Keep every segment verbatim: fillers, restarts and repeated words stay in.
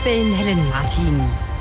bin Helen Martin.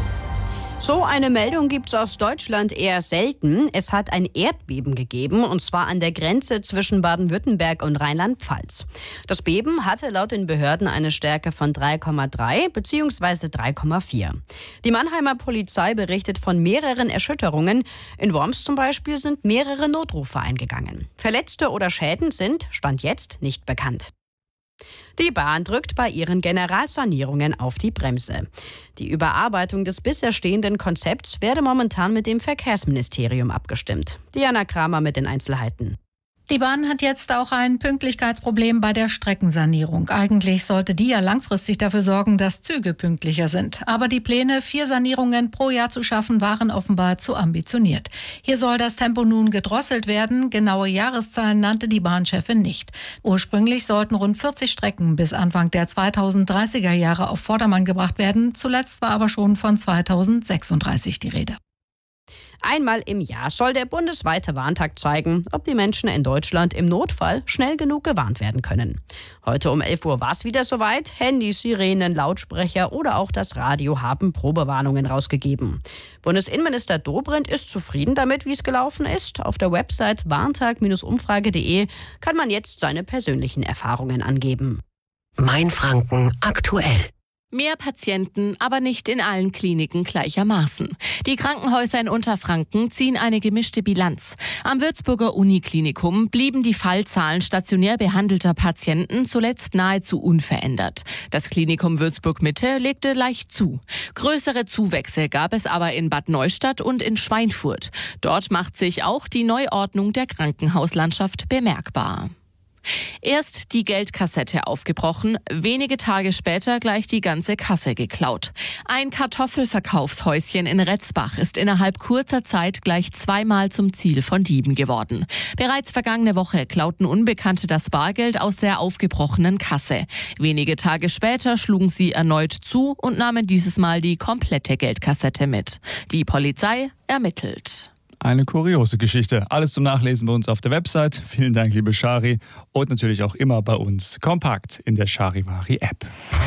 So eine Meldung gibt's aus Deutschland eher selten. Es hat ein Erdbeben gegeben, und zwar an der Grenze zwischen Baden-Württemberg und Rheinland-Pfalz. Das Beben hatte laut den Behörden eine Stärke von drei Komma drei bzw. drei Komma vier. Die Mannheimer Polizei berichtet von mehreren Erschütterungen. In Worms zum Beispiel sind mehrere Notrufe eingegangen. Verletzte oder Schäden sind, Stand jetzt, nicht bekannt. Die Bahn drückt bei ihren Generalsanierungen auf die Bremse. Die Überarbeitung des bisher stehenden Konzepts werde momentan mit dem Verkehrsministerium abgestimmt. Diana Kramer mit den Einzelheiten. Die Bahn hat jetzt auch ein Pünktlichkeitsproblem bei der Streckensanierung. Eigentlich sollte die ja langfristig dafür sorgen, dass Züge pünktlicher sind. Aber die Pläne, vier Sanierungen pro Jahr zu schaffen, waren offenbar zu ambitioniert. Hier soll das Tempo nun gedrosselt werden. Genaue Jahreszahlen nannte die Bahnchefin nicht. Ursprünglich sollten rund vierzig Strecken bis Anfang der zweitausenddreißiger Jahre auf Vordermann gebracht werden. Zuletzt war aber schon von zweitausendsechsunddreißig die Rede. Einmal im Jahr soll der bundesweite Warntag zeigen, ob die Menschen in Deutschland im Notfall schnell genug gewarnt werden können. Heute um elf Uhr war es wieder soweit. Handys, Sirenen, Lautsprecher oder auch das Radio haben Probewarnungen rausgegeben. Bundesinnenminister Dobrindt ist zufrieden damit, wie es gelaufen ist. Auf der Website warntag Bindestrich umfrage Punkt de kann man jetzt seine persönlichen Erfahrungen angeben. Mainfranken aktuell. Mehr Patienten, aber nicht in allen Kliniken gleichermaßen. Die Krankenhäuser in Unterfranken ziehen eine gemischte Bilanz. Am Würzburger Uniklinikum blieben die Fallzahlen stationär behandelter Patienten zuletzt nahezu unverändert. Das Klinikum Würzburg-Mitte legte leicht zu. Größere Zuwächse gab es aber in Bad Neustadt und in Schweinfurt. Dort macht sich auch die Neuordnung der Krankenhauslandschaft bemerkbar. Erst die Geldkassette aufgebrochen, wenige Tage später gleich die ganze Kasse geklaut. Ein Kartoffelverkaufshäuschen in Retzbach ist innerhalb kurzer Zeit gleich zweimal zum Ziel von Dieben geworden. Bereits vergangene Woche klauten Unbekannte das Bargeld aus der aufgebrochenen Kasse. Wenige Tage später schlugen sie erneut zu und nahmen dieses Mal die komplette Geldkassette mit. Die Polizei ermittelt. Eine kuriose Geschichte. Alles zum Nachlesen bei uns auf der Website. Vielen Dank, liebe Shari. Und natürlich auch immer bei uns kompakt in der Charivari-App.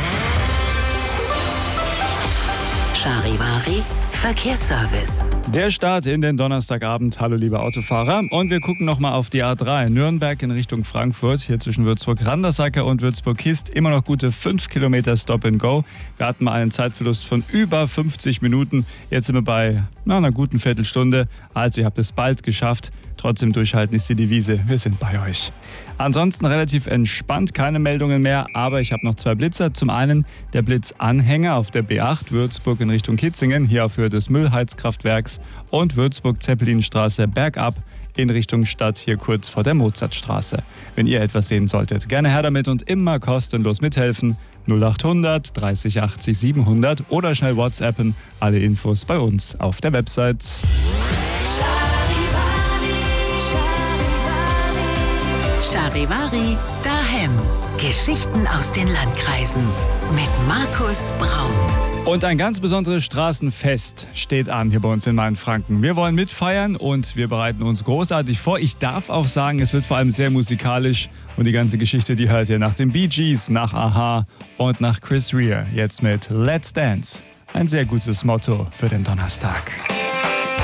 Charivari Verkehrsservice. Der Start in den Donnerstagabend. Hallo liebe Autofahrer. Und wir gucken nochmal auf die A drei. Nürnberg in Richtung Frankfurt. Hier zwischen Würzburg-Randersacker und Würzburg-Kist. Immer noch gute fünf Kilometer Stop and Go. Wir hatten mal einen Zeitverlust von über fünfzig Minuten. Jetzt sind wir bei na, einer guten Viertelstunde. Also ihr habt es bald geschafft. Trotzdem durchhalten ist die Devise. Wir sind bei euch. Ansonsten relativ entspannt, keine Meldungen mehr, aber ich habe noch zwei Blitzer. Zum einen der Blitzanhänger auf der B acht Würzburg in Richtung Kitzingen, hier auf Höhe des Müllheizkraftwerks, und Würzburg-Zeppelinstraße bergab in Richtung Stadt, hier kurz vor der Mozartstraße. Wenn ihr etwas sehen solltet, gerne her damit und immer kostenlos mithelfen. null achthundert dreißig achtzig siebenhundert oder schnell WhatsAppen. Alle Infos bei uns auf der Website. Charivari daheim. Geschichten aus den Landkreisen mit Markus Braun. Und ein ganz besonderes Straßenfest steht an hier bei uns in Mainfranken. Wir wollen mitfeiern und wir bereiten uns großartig vor. Ich darf auch sagen, es wird vor allem sehr musikalisch. Und die ganze Geschichte, die hört ihr nach den Bee Gees, nach Aha und nach Chris Rea. Jetzt mit Let's Dance. Ein sehr gutes Motto für den Donnerstag.